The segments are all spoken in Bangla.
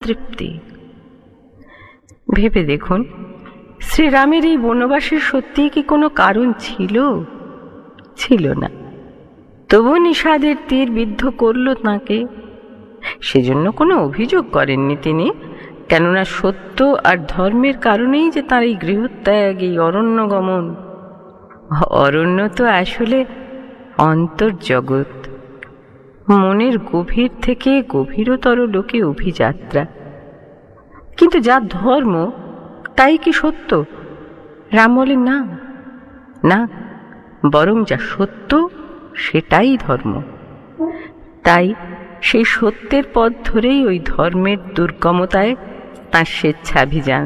তৃপ্তি। ভেবে দেখুন, শ্রীরামের এই বনবাসের সত্যিই কি কোনো কারণ ছিল? ছিল না। তবু নিষাদের তীর বিদ্ধ করল তাঁকে। সেজন্য কোনো অভিযোগ করেননি তিনি, কেননা সত্য আর ধর্মের কারণেই যে তার এই গৃহত্যাগ, এই অরণ্য গমন। অরণ্য তো আসলে অন্তর্জগৎ, মনের গভীর থেকে গভীরতর লোকে অভিযাত্রা। কিন্তু যা ধর্ম তাই কি সত্য? রাম বলেন না, না, বরং যা সত্য সেটাই ধর্ম। তাই সেই সত্যের পথ ধরেই ওই ধর্মের দুর্গমতায় তাঁর স্বেচ্ছাভিযান।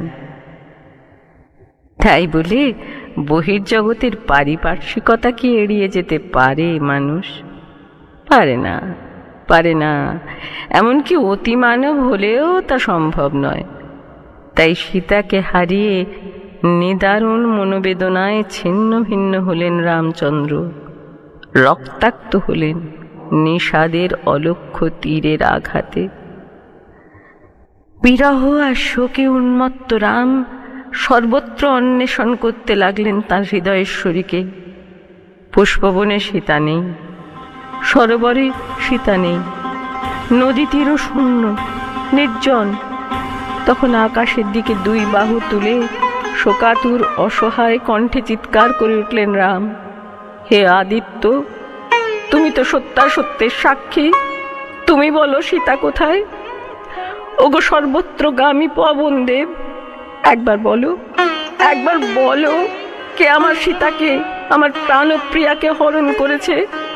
তাই বলে বহির্জগতের পারিপার্শ্বিকতা কি এড়িয়ে যেতে পারে মানুষ? পারে না, পারে না। এমনকি অতিমানব হলেও তা সম্ভব নয়। তাই সীতাকে হারিয়ে নিদারুণ মনোবেদনায় ছিন্ন ভিন্ন হলেন রামচন্দ্র, রক্তাক্ত হলেন নিষাদের অলক্ষ্য তীরের আঘাতে। বিরহ আর শোকে উন্মত্ত রাম সর্বত্র অন্বেষণ করতে লাগলেন তাঁর হৃদয়েশ্বরীকে। পুষ্পবনে সীতা নেই, সরোবরে সীতা নেই, নদী তীরও শূন্য, নির্জন। তখন আকাশের দিকে দুই বাহু তুলে শোকাতুর অসহায় কণ্ঠে চিৎকার করে উঠলেন রাম, হে আদিত্য, তুমি তো সত্যাসত্যের সাক্ষী, তুমি বলো সীতা কোথায়? ওগো সর্বত্রগামী পবন দেব, একবার বলো, একবার বলো, কে আমার সীতাকে, আমার প্রাণপ্রিয়াকে হরণ করেছে?